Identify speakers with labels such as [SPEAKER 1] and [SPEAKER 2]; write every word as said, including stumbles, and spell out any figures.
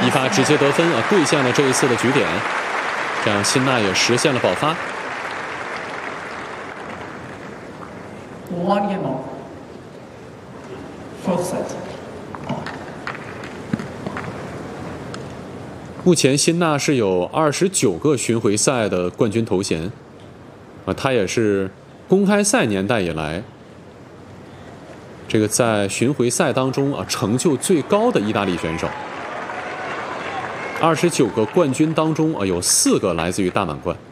[SPEAKER 1] 一发直接得分啊，兑现了这一次的局点，这样辛纳也实现了保发。
[SPEAKER 2] One game off. Fourth set.
[SPEAKER 1] 目前辛纳是有二十九个巡回赛的冠军头衔，啊，他也是公开赛年代以来，这个在巡回赛当中啊成就最高的意大利选手。二十九个冠军当中啊，有四个来自于大满贯。